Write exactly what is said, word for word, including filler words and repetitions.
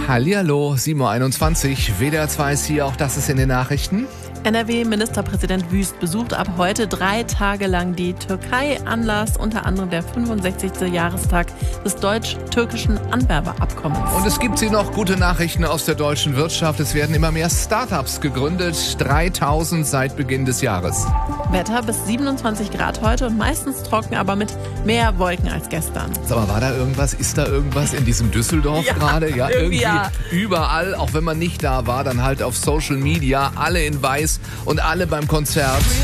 Hallihallo, sieben Uhr einundzwanzig, W D R zwei ist hier, auch das ist in den Nachrichten. N R W-Ministerpräsident Wüst besucht ab heute drei Tage lang die Türkei. Anlass unter anderem der fünfundsechzigste Jahrestag des deutsch-türkischen Anwerbeabkommens. Und es gibt sie noch, gute Nachrichten aus der deutschen Wirtschaft. Es werden immer mehr Startups gegründet, dreitausend seit Beginn des Jahres. Wetter bis siebenundzwanzig Grad heute und meistens trocken, aber mit mehr Wolken als gestern. Sag mal, war da irgendwas, ist da irgendwas in diesem Düsseldorf Ja, gerade? Ja, irgendwie ja. Überall, auch wenn man nicht da war, dann halt auf Social Media, alle in weiß und alle beim Konzert.